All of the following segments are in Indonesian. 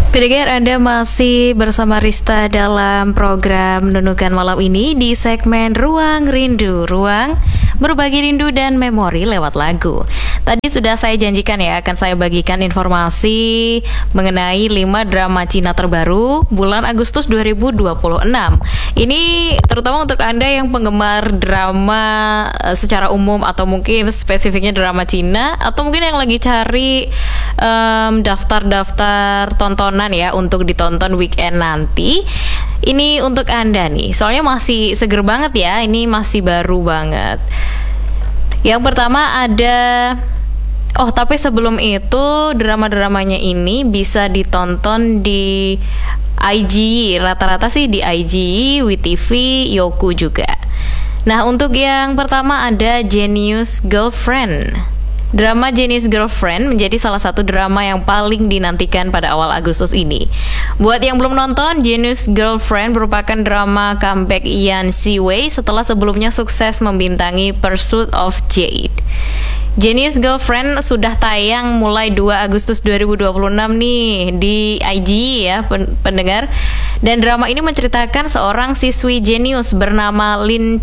Pendengar, Anda masih bersama Rista dalam program Nunukan Malam ini di segmen Ruang Rindu, ruang berbagi rindu dan memori lewat lagu. Tadi sudah saya janjikan ya, akan saya bagikan informasi mengenai 5 drama Cina terbaru bulan Agustus 2026. Ini terutama untuk Anda yang penggemar drama secara umum, atau mungkin spesifiknya drama Cina, atau mungkin yang lagi cari daftar-daftar tontonan ya untuk ditonton weekend nanti. Ini untuk Anda nih, soalnya masih seger banget ya, ini masih baru banget. Yang pertama ada, tapi sebelum itu drama-dramanya ini bisa ditonton di iGE, rata-rata sih di iGE, WeTV, Youku juga. Nah, untuk yang pertama ada Genius Girlfriend. Drama Genius Girlfriend menjadi salah satu drama yang paling dinantikan pada awal Agustus ini. Buat yang belum nonton, Genius Girlfriend merupakan drama comeback Yan Si-wei setelah sebelumnya sukses membintangi Pursuit of Jade. Genius Girlfriend sudah tayang mulai 2 Agustus 2026 nih di iGE ya pendengar. Dan drama ini menceritakan seorang siswi jenius bernama Lin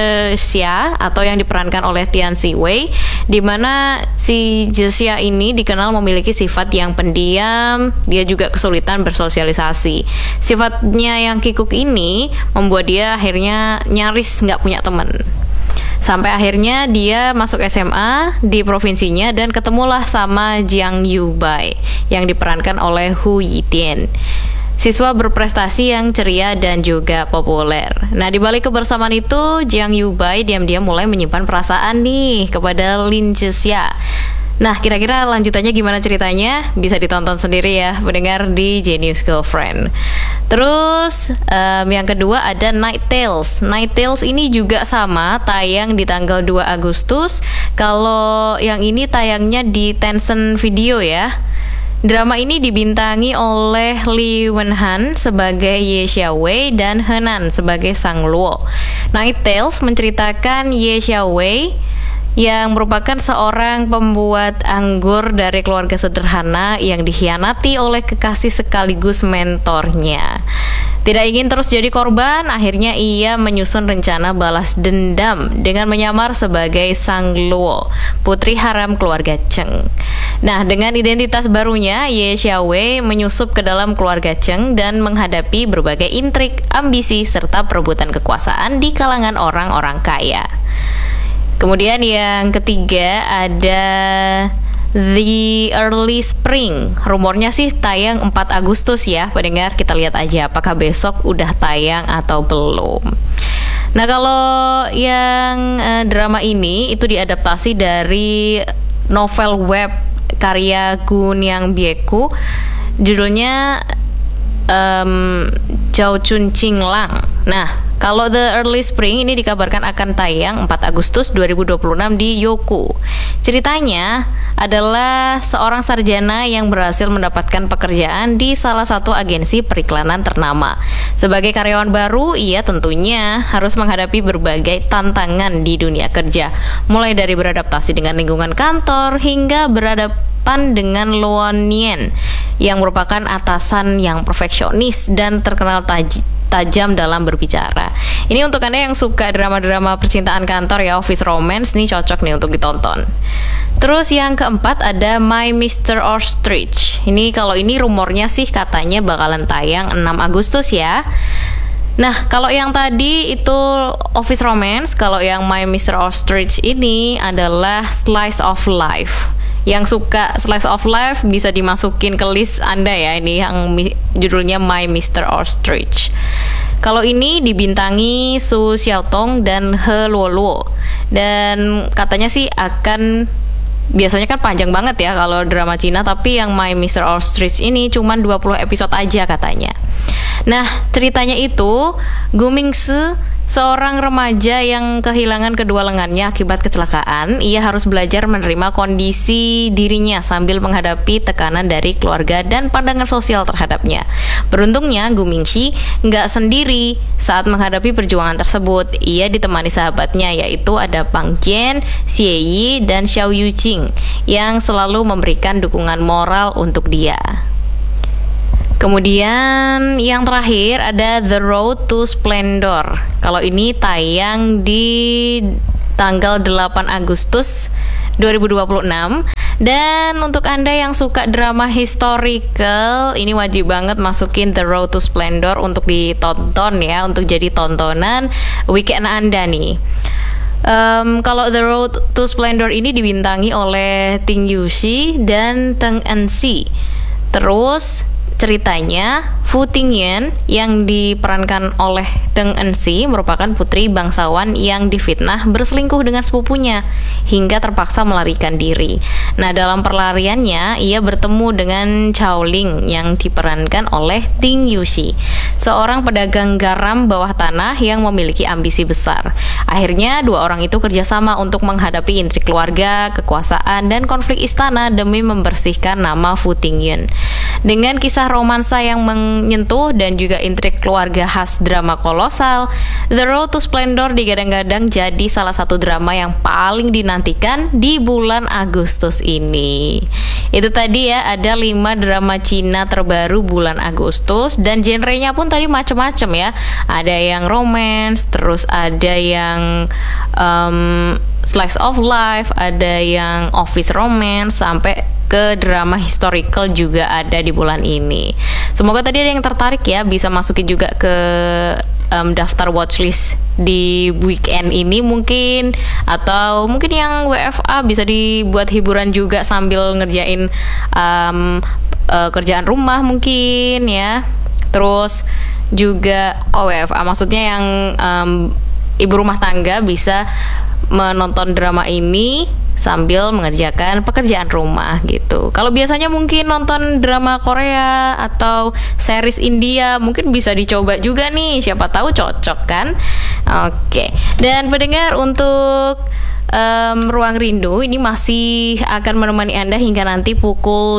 Zexia atau yang diperankan oleh Tian Si-wei, di mana si Zexia ini dikenal memiliki sifat yang pendiam, dia juga kesulitan bersosialisasi. Sifatnya yang kikuk ini membuat dia akhirnya nyaris nggak punya teman. Sampai akhirnya dia masuk SMA di provinsinya dan ketemulah sama Jiang Yubai yang diperankan oleh Hu Yitian. Siswa berprestasi yang ceria dan juga populer. Nah, di balik kebersamaan itu, Jiang Yubai diam-diam mulai menyimpan perasaan nih kepada Lin Zexia. Nah, kira-kira lanjutannya gimana ceritanya? Bisa ditonton sendiri ya, mendengar di Genius Girlfriend. Terus, yang kedua ada Night Tales. Night Tales ini juga sama, tayang di tanggal 2 Agustus. Kalau yang ini tayangnya di Tencent Video ya. Drama ini dibintangi oleh Li Wenhan sebagai Ye Xiaowei dan Henan sebagai Sang Luo. Night Tales menceritakan Ye Xiaowei yang merupakan seorang pembuat anggur dari keluarga sederhana yang dikhianati oleh kekasih sekaligus mentornya. Tidak ingin terus jadi korban, akhirnya ia menyusun rencana balas dendam dengan menyamar sebagai Sang Luo, putri haram keluarga Cheng. Nah, dengan identitas barunya, Ye Xiaowei menyusup ke dalam keluarga Cheng dan menghadapi berbagai intrik, ambisi, serta perebutan kekuasaan di kalangan orang-orang kaya. Kemudian yang ketiga ada The Early Spring. Rumornya sih tayang 4 Agustus ya, pendengar. Kita lihat aja apakah besok udah tayang atau belum. Nah, kalau yang drama ini itu diadaptasi dari novel web karya Gu Niang Bieku. Judulnya Zhao Chun Ching Lang. Nah, kalau The Early Spring ini dikabarkan akan tayang 4 Agustus 2026 di Youku. Ceritanya adalah seorang sarjana yang berhasil mendapatkan pekerjaan di salah satu agensi periklanan ternama. Sebagai karyawan baru, ia tentunya harus menghadapi berbagai tantangan di dunia kerja, mulai dari beradaptasi dengan lingkungan kantor hingga berhadapan dengan Luan Nian yang merupakan atasan yang perfeksionis dan terkenal tajam dalam berbicara. Ini untuk Anda yang suka drama-drama percintaan kantor ya, office romance, nih cocok nih untuk ditonton. Terus yang keempat ada My Mr. Ostrich. Ini kalau ini rumornya sih katanya bakalan tayang 6 Agustus ya. Nah, kalau yang tadi itu office romance, kalau yang My Mr. Ostrich ini adalah slice of life. Yang suka slice of life bisa dimasukin ke list Anda ya, ini yang judulnya My Mr. Ostrich. Kalau ini dibintangi Su Xiaotong dan He Luoluo. Dan katanya sih akan, biasanya kan panjang banget ya kalau drama Cina, tapi yang My Mr. Ostrich ini cuma 20 episode aja katanya. Nah, ceritanya itu Gu Mingse, seorang remaja yang kehilangan kedua lengannya akibat kecelakaan. Ia harus belajar menerima kondisi dirinya sambil menghadapi tekanan dari keluarga dan pandangan sosial terhadapnya. Beruntungnya Gu Mingxi nggak sendiri saat menghadapi perjuangan tersebut. Ia ditemani sahabatnya, yaitu ada Pang Jian, Xie Yi, dan Xiao Yuqing yang selalu memberikan dukungan moral untuk dia. Kemudian yang terakhir ada The Road to Splendor. Kalau ini tayang di tanggal 8 Agustus 2026. Dan untuk Anda yang suka drama historical, ini wajib banget masukin The Road to Splendor untuk ditonton ya, untuk jadi tontonan weekend Anda nih. Kalau The Road to Splendor ini dibintangi oleh Ting Yuxi dan Teng Ensi. Terus ceritanya Fu Tingyan yang diperankan oleh Teng Ensi merupakan putri bangsawan yang difitnah berselingkuh dengan sepupunya hingga terpaksa melarikan diri. Nah, dalam perlariannya ia bertemu dengan Chao Ling yang diperankan oleh Ting Yuxi, seorang pedagang garam bawah tanah yang memiliki ambisi besar. Akhirnya dua orang itu kerjasama untuk menghadapi intrik keluarga, kekuasaan, dan konflik istana demi membersihkan nama Fu Tingyan. Dengan kisah romansa yang menyentuh dan juga intrik keluarga khas drama kolosal, The Road to Splendor digadang-gadang jadi salah satu drama yang paling dinantikan di bulan Agustus ini. Itu tadi ya, ada 5 drama Cina terbaru bulan Agustus, dan genrenya pun tadi macam-macam ya. Ada yang romance, terus ada yang slice of life, ada yang office romance, sampai ke drama historical juga ada di bulan ini. Semoga tadi ada yang tertarik ya, bisa masukin juga ke daftar watchlist di weekend ini mungkin, atau mungkin yang WFA bisa dibuat hiburan juga sambil ngerjain kerjaan rumah mungkin ya. Terus juga WFA maksudnya yang ibu rumah tangga bisa menonton drama ini sambil mengerjakan pekerjaan rumah gitu. Kalau biasanya mungkin nonton drama Korea atau series India, mungkin bisa dicoba juga nih, siapa tahu cocok kan. Oke. Dan pendengar, untuk Ruang Rindu ini masih akan menemani Anda hingga nanti pukul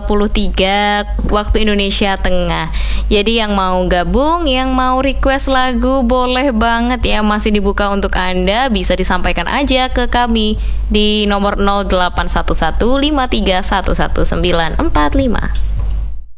23 waktu Indonesia Tengah. Jadi yang mau gabung, yang mau request lagu, boleh banget ya, masih dibuka untuk Anda. Bisa disampaikan aja ke kami di nomor 081153111945.